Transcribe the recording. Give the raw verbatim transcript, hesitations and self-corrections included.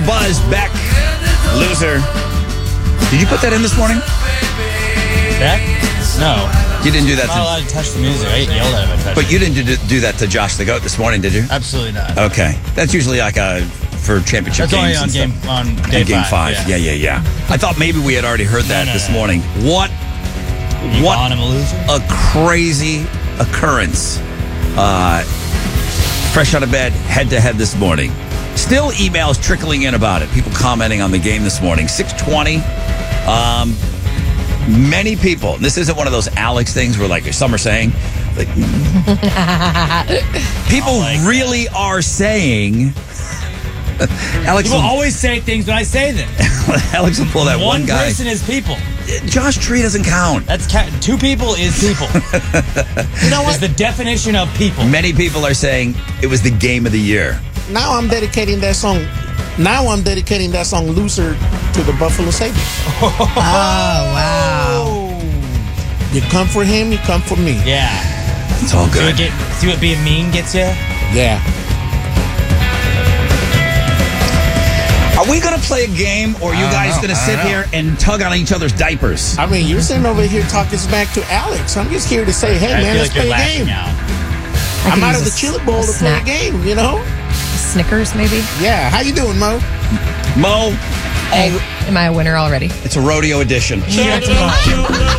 Buzz, Beck, Loser. Did you put that in this morning? Beck? No. You didn't do that. I'm not To, allowed to touch the music. I get yelled at if I touch but it. you didn't do, do that to Josh the Goat this morning, did you? Absolutely not. Okay. That's usually like a for championship That's only games. on and game stuff. on And day game five. five. Yeah. yeah, yeah, I thought maybe we had already heard that No, no, this no. morning. What? You what? calling him a loser? A crazy occurrence. Uh, fresh out of bed, head to head this morning. Still emails trickling in about it. People commenting on the game this morning. six twenty. Um, many people. This isn't one of those Alex things where, like, some are saying, like, people like really are saying. Alex People will, always say things when I say them. Alex will pull that one, One guy. person is people. Josh Tree doesn't count. That's ca- two people is people. You know It's what? the definition of people. Many people are saying it was the game of the year. Now I'm dedicating that song. Now I'm dedicating that song "Loser" to the Buffalo Sabres. Oh, wow. You come for him, you come for me. Yeah. It's all See good. what, get, see what being mean gets you? Yeah. Are we going to play a game, or are you I don't guys know. going to I sit don't know. here and tug on each other's diapers? I mean, you're sitting over here talking smack to Alex. I'm just here to say, hey, I man, feel let's like you're play a lashing game. out. I I'm could out use of a the s- chili bowl a to play a snack. game, you know? Snickers, maybe? Yeah. How you doing, Mo? Mo, Hey, am I a winner already? it's a rodeo edition. See you tomorrow.